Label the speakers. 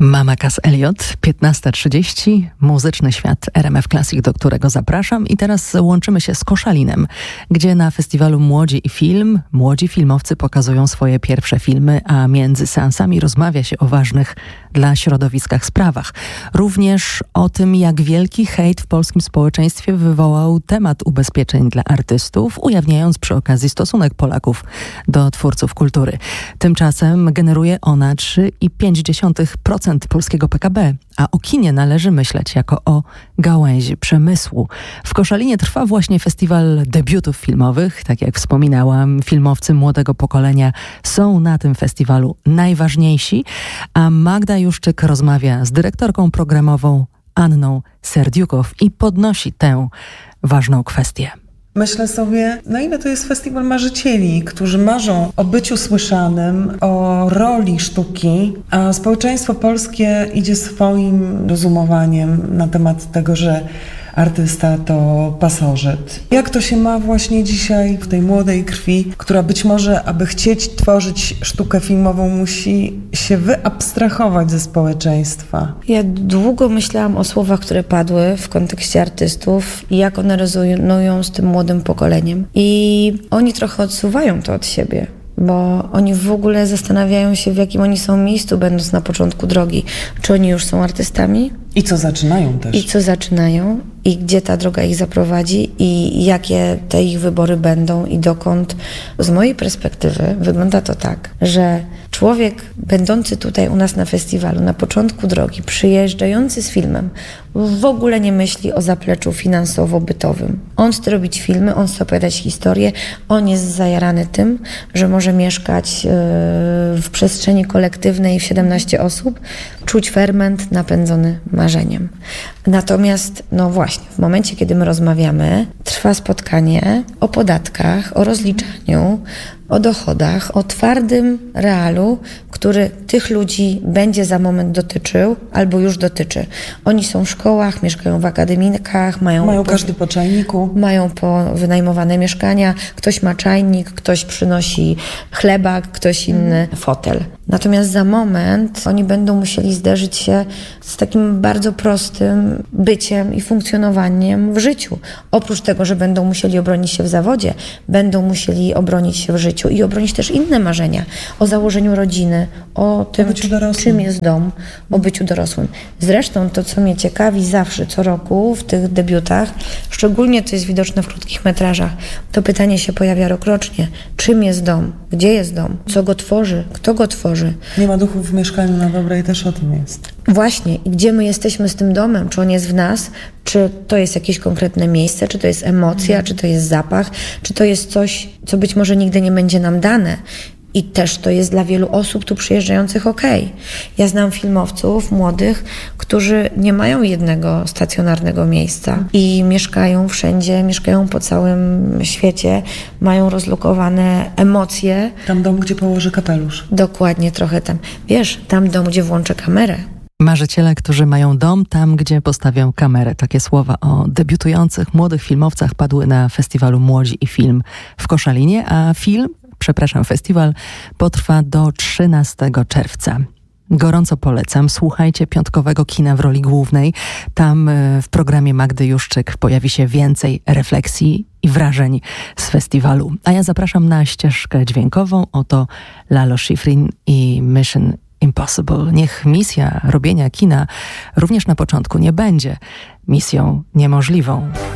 Speaker 1: Mama Cass Elliot, 15:30, muzyczny świat RMF Classic, do którego zapraszam. I teraz łączymy się z Koszalinem, gdzie na festiwalu młodzi filmowcy pokazują swoje pierwsze filmy, a między seansami rozmawia się o ważnych dla środowiska sprawach. Również o tym, jak wielki hejt w polskim społeczeństwie wywołał temat ubezpieczeń dla artystów, ujawniając przy okazji stosunek Polaków do twórców kultury. Tymczasem generuje ona 3,5% polskiego PKB, a o kinie należy myśleć jako o gałęzi przemysłu. W Koszalinie trwa właśnie festiwal debiutów filmowych. Tak jak wspominałam, filmowcy młodego pokolenia są na tym festiwalu najważniejsi, a Magda Juszczyk rozmawia z dyrektorką programową Anną Serdiukow i podnosi tę ważną kwestię.
Speaker 2: Myślę sobie, na ile to jest festiwal marzycieli, którzy marzą o byciu słyszanym, o roli sztuki, a społeczeństwo polskie idzie swoim rozumowaniem na temat tego, że artysta to pasożyt. Jak to się ma właśnie dzisiaj w tej młodej krwi, która być może, aby chcieć tworzyć sztukę filmową, musi się wyabstrahować ze społeczeństwa?
Speaker 3: Ja długo myślałam o słowach, które padły w kontekście artystów i jak one rezonują z tym młodym pokoleniem. I oni trochę odsuwają to od siebie, bo oni w ogóle zastanawiają się, w jakim oni są miejscu, będąc na początku drogi. Czy oni już są artystami?
Speaker 2: I co zaczynają też.
Speaker 3: I gdzie ta droga ich zaprowadzi i jakie te ich wybory będą i dokąd. Z mojej perspektywy wygląda to tak, że człowiek będący tutaj u nas na festiwalu, na początku drogi, przyjeżdżający z filmem, w ogóle nie myśli o zapleczu finansowo-bytowym. On chce robić filmy, on chce opowiadać historię, on jest zajarany tym, że może mieszkać w przestrzeni kolektywnej w 17 osób, czuć ferment napędzony marzeniem. Natomiast, no właśnie, w momencie, kiedy my rozmawiamy, trwa spotkanie o podatkach, o rozliczaniu, o dochodach, o twardym realu, który tych ludzi będzie za moment dotyczył albo już dotyczy. Oni są w szkołach, mieszkają w akademikach, mają
Speaker 2: każdy po czajniku.
Speaker 3: Mają wynajmowane mieszkania, ktoś ma czajnik, ktoś przynosi chleba, ktoś inny fotel. Natomiast za moment oni będą musieli zderzyć się z takim bardzo prostym byciem i funkcjonowaniem w życiu. Oprócz tego, że będą musieli obronić się w zawodzie, będą musieli obronić się w życiu i obronić też inne marzenia o założeniu rodziny, o tym, czym jest dom, o byciu dorosłym. Zresztą to, co mnie ciekawi zawsze, co roku w tych debiutach, szczególnie to jest widoczne w krótkich metrażach, to pytanie się pojawia rokrocznie. Czym jest dom? Gdzie jest dom? Co go tworzy? Kto go tworzy?
Speaker 2: Nie ma duchów w mieszkaniu na dobre i też o tym jest.
Speaker 3: Właśnie. I gdzie my jesteśmy z tym domem? Czy on jest w nas? Czy to jest jakieś konkretne miejsce? Czy to jest emocja? Czy to jest zapach? Czy to jest coś, co być może nigdy nie będzie nam dane? I też to jest dla wielu osób tu przyjeżdżających okej. Ja znam filmowców młodych, którzy nie mają jednego stacjonarnego miejsca i mieszkają wszędzie, mieszkają po całym świecie, mają rozlokowane emocje.
Speaker 2: Tam dom, gdzie położy kapelusz.
Speaker 3: Dokładnie, trochę tam. Wiesz, tam dom, gdzie włączę kamerę.
Speaker 1: Marzyciele, którzy mają dom tam, gdzie postawią kamerę. Takie słowa o debiutujących młodych filmowcach padły na festiwalu Młodzi i Film w Koszalinie, a festiwal potrwa do 13 czerwca. Gorąco polecam. Słuchajcie piątkowego kina w roli głównej. Tam w programie Magdy Juszczyk pojawi się więcej refleksji i wrażeń z festiwalu. A ja zapraszam na ścieżkę dźwiękową. Oto Lalo Schifrin i Mission Impossible. Niech misja robienia kina również na początku nie będzie misją niemożliwą.